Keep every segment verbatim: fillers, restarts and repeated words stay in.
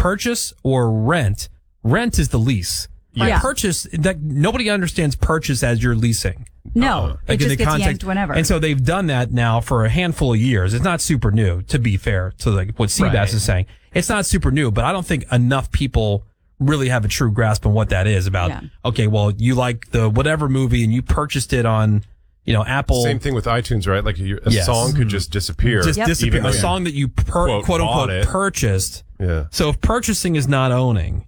purchase or rent. Rent is the lease. By Yeah. purchase, that nobody understands purchase as you're leasing. No, Like it in just the gets context- yanked whenever. And so they've done that now for a handful of years. It's not super new, to be fair to like what Seabass Right. is saying. It's not super new, but I don't think enough people really have a true grasp on what that is about. Yeah. Okay, well, you like the whatever movie and you purchased it on, you know, Apple. Same thing with iTunes, right? Like a, a Yes. song could just disappear. Just Yep. disappear. Even A though you, song that you per, quote, quote bought unquote it. purchased. Yeah. So if purchasing is not owning,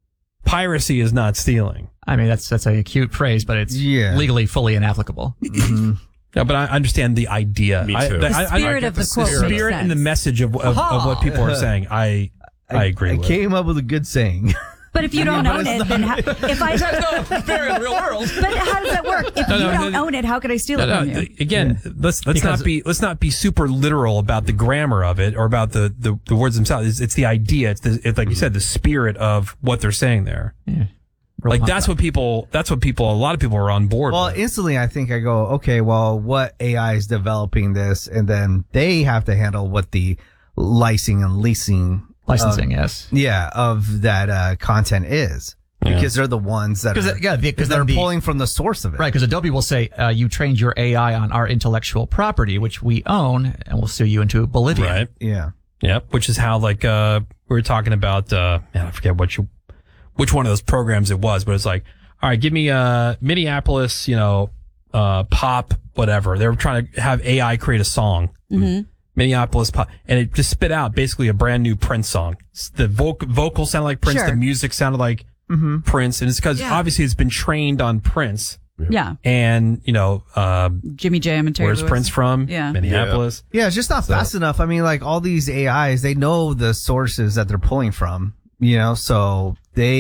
piracy is not stealing. I mean, that's that's a cute phrase, but it's Yeah. legally fully inapplicable. Yeah, but I understand the idea. Me I- too. the The I- I- spirit I of get the the quote spirit. makes spirit and the sense. message of, of, of what people are saying. I I agree I with. came up with a good saying. But if you don't own it, then how, if I Fair in the real world. but how does that work? If No, you no, don't no, own it, how could I steal No, it no, from you? again, let's let's Because- not be let's not be super literal about the grammar of it or about the, the, the words themselves. It's, it's the idea. It's the it's like you said, the spirit of what they're saying there. Yeah. Like that's what people. That's what people. A lot of people are on board. Well, with. instantly I think I go, okay, well, what A I is developing this, and then they have to handle what the licensing and leasing, Licensing, yes. yeah, of that uh, content is, because they're the ones that 'Cause are, it- yeah, because they're then the- pulling from the source of it. Right, because Adobe will say, uh, you trained your A I on our intellectual property, which we own, and we'll sue you into oblivion. right. Yeah. Yep. Which is how like uh we were talking about. Uh, man, I forget what you, which one of those programs it was, but it's like, all right, give me uh Minneapolis, you know, uh pop whatever. They were trying to have A I create a song. Mm-hmm. Minneapolis pop, and it just spit out basically a brand new Prince song. The vocal vocal sounded like Prince, Sure. the music sounded like Prince, and it's because Yeah. obviously it's been trained on Prince. Yeah, And you know, uh, Jimmy Jam and Terry where's Lewis. Prince from? Yeah. Minneapolis. Yeah, it's just not fast enough. I mean, like all these A Is, they know the sources that they're pulling from, you know, so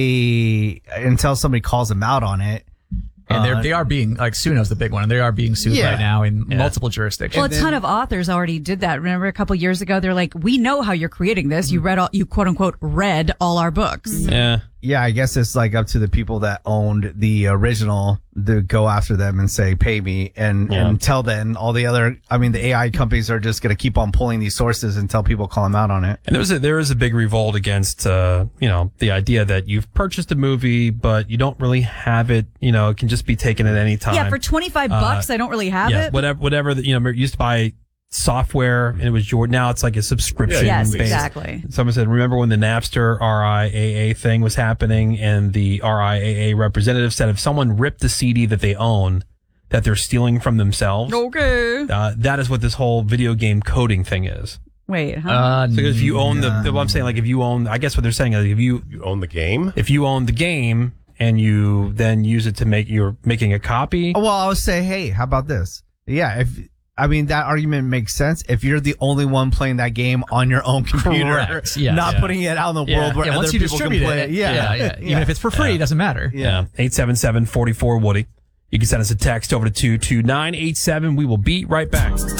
they, until somebody calls them out on it. And Uh, they're, they are being, like Suno's the big one, and they are being sued Yeah. right now in Yeah. multiple jurisdictions. Well, a ton of authors already did that. Remember a couple years ago, they're like, we know how you're creating this. You read all, you quote unquote read all our books. Yeah. Yeah, I guess it's like up to the people that owned the original to go after them and say, pay me. And Yeah. until then, all the other, I mean, the A I companies are just going to keep on pulling these sources until people call them out on it. And there was a, there is a big revolt against, uh, you know, the idea that you've purchased a movie, but you don't really have it. You know, it can just be taken at any time. Yeah, for twenty-five bucks, I don't really have yeah, it. whatever, whatever. that, You know, you used to buy software and it was your. Now it's like a subscription. Yes, based. exactly. Someone said, remember when the Napster R I A A thing was happening, and the R I A A representative said if someone ripped the C D that they own, that they're stealing from themselves. Okay. Uh, that is what this whole video game coding thing is. Wait, huh? uh, So if you own the, what I'm saying, like if you own, I guess what they're saying is if you You own the game? if you own the game and you then use it to make, you're making a copy. Oh, well, I would say, hey, how about this? Yeah, if, I mean, that argument makes sense if you're the only one playing that game on your own computer, Correct, yeah. not Yeah. putting it out in the yeah, world where yeah, other once you people can distribute play it, it. Yeah, yeah, yeah. Even if it's for free, it doesn't matter. Yeah. eight seven seven, four four, Woody. You can send us a text over to two two nine eight seven. We will be right back. The,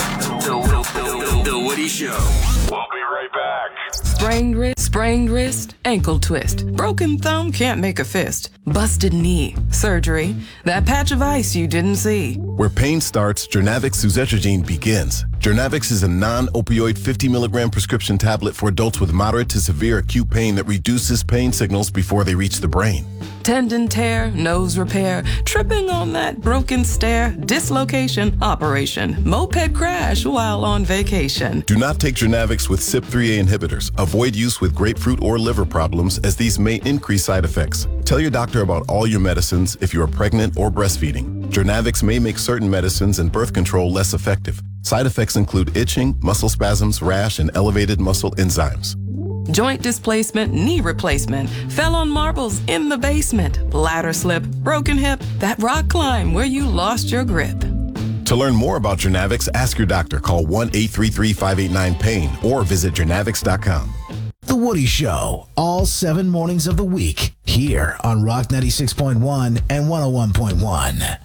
the, the, the Woody Show. We'll be right back. Sprained wrist, sprained wrist, ankle twist. Broken thumb can't make a fist. Busted knee, surgery. That patch of ice you didn't see. Where pain starts, Jernavix suzetrigine begins. Jernavix is a non-opioid fifty milligram prescription tablet for adults with moderate to severe acute pain that reduces pain signals before they reach the brain. Tendon tear, nose repair, tripping on that broken stair, dislocation, operation, moped crash while on vacation. Do not take Jernavix with C Y P three A inhibitors. Avoid use with grapefruit or liver problems, as these may increase side effects. Tell your doctor about all your medicines if you are pregnant or breastfeeding. Jernavix may make certain medicines and birth control less effective. Side effects include itching, muscle spasms, rash, and elevated muscle enzymes. Joint displacement, knee replacement, fell on marbles in the basement, ladder slip, broken hip, that rock climb where you lost your grip. To learn more about Jernavix, ask your doctor. Call one eight three three, five eight nine, pain or visit jernavix dot com. The Woody Show, all seven mornings of the week, here on Rock ninety-six point one and one oh one point one.